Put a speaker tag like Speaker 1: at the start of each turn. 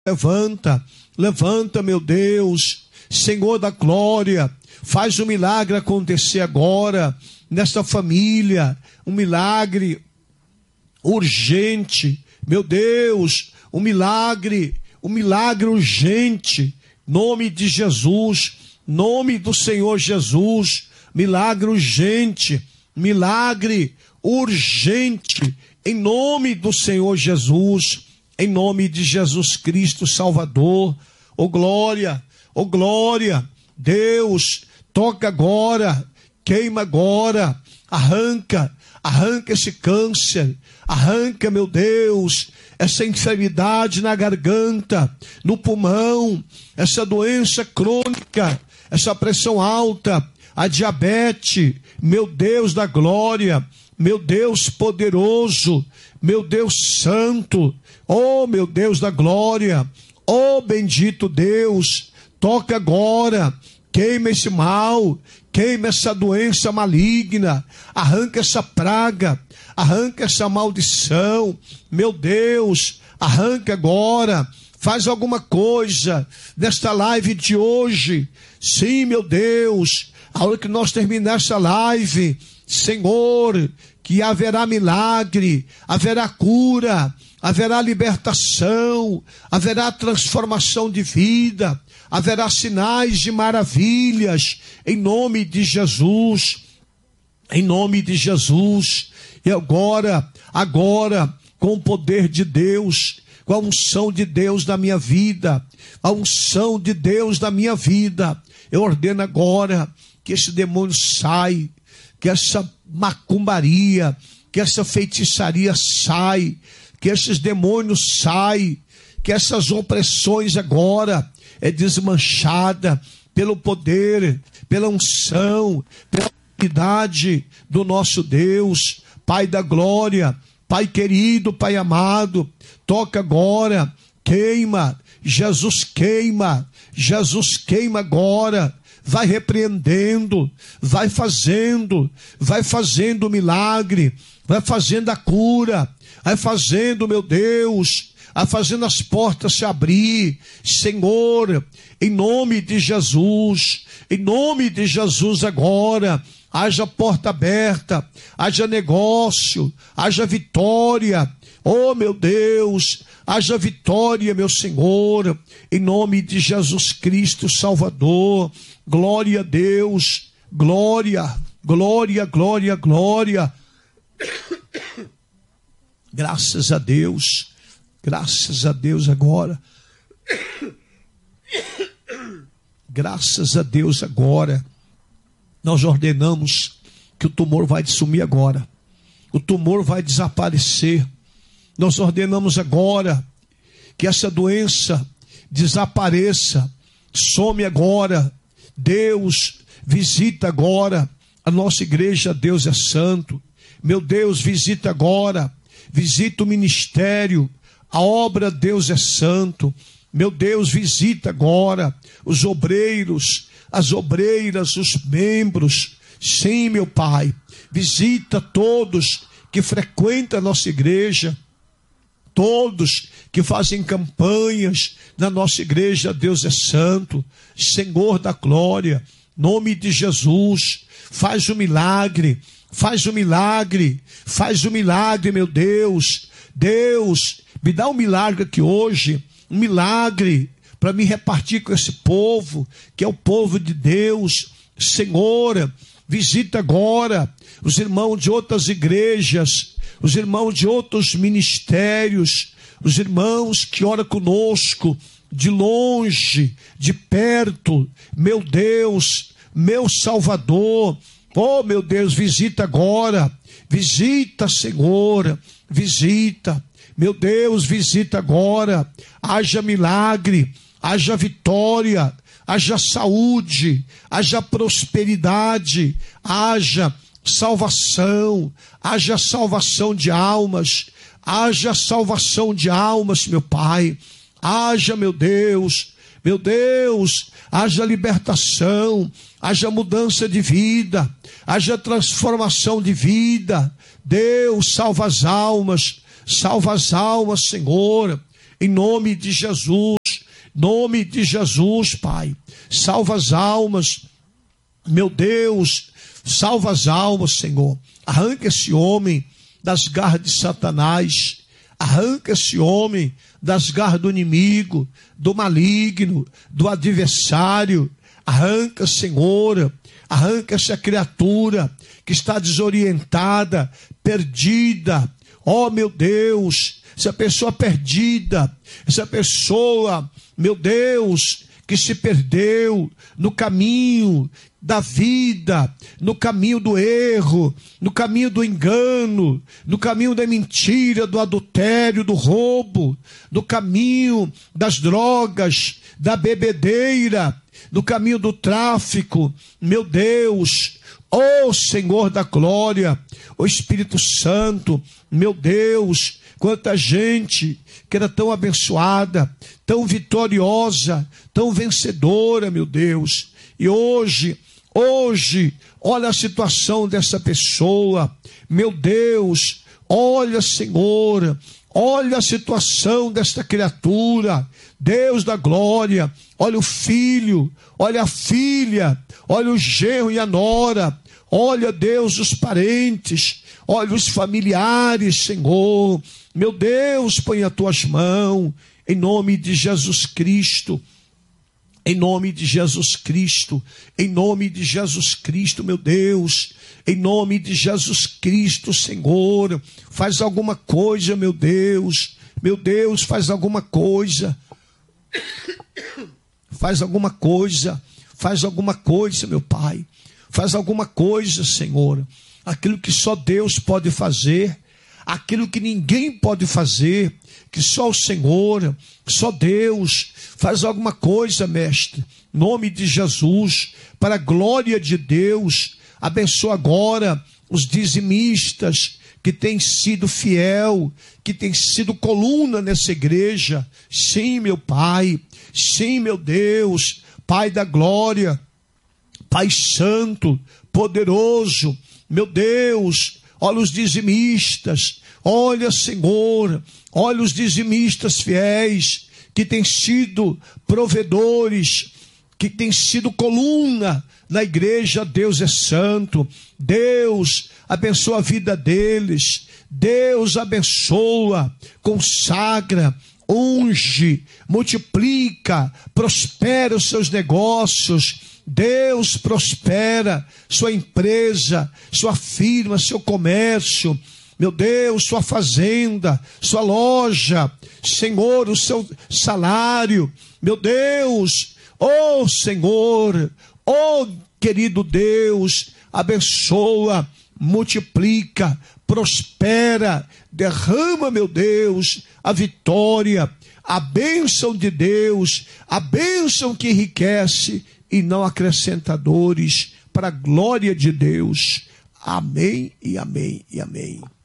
Speaker 1: levanta, levanta, meu Deus, Senhor da glória, faz o milagre acontecer agora, nesta família, um milagre urgente, meu Deus, um milagre urgente, nome de Jesus, nome do Senhor Jesus, milagre urgente, milagre urgente, em nome do Senhor Jesus, em nome de Jesus Cristo Salvador. Oh glória, Deus, toca agora, queima agora, arranca esse câncer, arranca, meu Deus, essa enfermidade na garganta, no pulmão, essa doença crônica, essa pressão alta, a diabetes, meu Deus da glória, meu Deus poderoso, meu Deus santo, oh meu Deus da glória, oh bendito Deus, toca agora, queima esse mal, queima essa doença maligna, arranca essa praga, arranca essa maldição, meu Deus, arranca agora, faz alguma coisa nesta live de hoje, sim, meu Deus, a hora que nós terminar essa live, Senhor, que haverá milagre, haverá cura, haverá libertação, haverá transformação de vida, haverá sinais de maravilhas, em nome de Jesus, em nome de Jesus. E agora, com o poder de Deus, com a unção de Deus na minha vida, a unção de Deus na minha vida, eu ordeno agora que esse demônio saia, que essa macumbaria, que essa feitiçaria sai, que esses demônios saem, que essas opressões agora é desmanchada pelo poder, pela unção, pela autoridade do nosso Deus, Pai da glória, Pai querido, Pai amado, toca agora, queima, Jesus queima agora, vai repreendendo, vai fazendo o milagre, vai fazendo a cura, vai fazendo, meu Deus, vai fazendo as portas se abrir, Senhor, em nome de Jesus agora, haja porta aberta, haja negócio, haja vitória, oh meu Deus, haja vitória, meu Senhor, em nome de Jesus Cristo Salvador. Glória a Deus, glória. Graças a Deus agora. Graças a Deus agora. Nós ordenamos que o tumor vai sumir agora. O tumor vai desaparecer. Nós ordenamos agora que essa doença desapareça, some agora. Deus, visita agora a nossa igreja, Deus é santo. Meu Deus, visita agora, visita o ministério, a obra, Deus é santo. Meu Deus, visita agora os obreiros, as obreiras, os membros. Sim, meu Pai, visita todos que frequentam a nossa igreja, todos que fazem campanhas na nossa igreja, Deus é santo, Senhor da glória, nome de Jesus, faz o milagre, meu Deus. Deus, me dá um milagre aqui hoje, um milagre para me repartir com esse povo, que é o povo de Deus. Senhor, visita agora os irmãos de outras igrejas, os irmãos de outros ministérios, os irmãos que oram conosco, de longe, de perto. Meu Deus, meu Salvador, oh meu Deus, visita agora, visita, Senhor, visita, meu Deus, visita agora, haja milagre, haja vitória, haja saúde, haja prosperidade, haja salvação de almas, haja salvação de almas, meu Pai, haja, meu Deus, haja libertação, haja mudança de vida, haja transformação de vida. Deus, salva as almas, Senhor, em nome de Jesus. Nome de Jesus, Pai. Salva as almas, meu Deus. Salva as almas, Senhor. Arranca esse homem das garras de Satanás. Arranca esse homem das garras do inimigo, do maligno, do adversário. Arranca, Senhor. Arranca essa criatura que está desorientada, perdida. Oh, meu Deus, essa pessoa perdida, essa pessoa, meu Deus, que se perdeu no caminho da vida, no caminho do erro, no caminho do engano, no caminho da mentira, do adultério, do roubo, no caminho das drogas, da bebedeira, no caminho do tráfico. Meu Deus, ó Senhor da glória, ó Espírito Santo, meu Deus, quanta gente que era tão abençoada, tão vitoriosa, tão vencedora, meu Deus, e hoje, olha a situação dessa pessoa, meu Deus, olha, Senhor, olha a situação desta criatura, Deus da glória, olha o filho, olha a filha, olha o genro e a nora, olha, Deus, os parentes, olha os familiares, Senhor, meu Deus, põe as tuas mãos, em nome de Jesus Cristo, em nome de Jesus Cristo, em nome de Jesus Cristo, meu Deus, em nome de Jesus Cristo, Senhor, faz alguma coisa, meu Deus, faz alguma coisa, faz alguma coisa, meu Pai, faz alguma coisa, Senhor, aquilo que só Deus pode fazer, aquilo que ninguém pode fazer, que só o Senhor, só Deus, faz alguma coisa, mestre, em nome de Jesus, para a glória de Deus, abençoa agora os dizimistas, que têm sido fiel, que têm sido coluna nessa igreja, sim, meu Pai, sim, meu Deus, Pai da glória, Pai santo, poderoso, meu Deus, olha os dizimistas, olha, Senhor, olha os dizimistas fiéis, que têm sido provedores, que têm sido coluna na igreja. Deus é santo, Deus abençoa a vida deles, Deus abençoa, consagra, unge, multiplica, prospera os seus negócios. Deus prospera sua empresa, sua firma, seu comércio, meu Deus, sua fazenda, sua loja, Senhor, o seu salário, meu Deus, oh Senhor, oh querido Deus, abençoa, multiplica, prospera, derrama, meu Deus, a vitória, a bênção de Deus, a bênção que enriquece e não acrescenta dores, para a glória de Deus. Amém e amém e amém.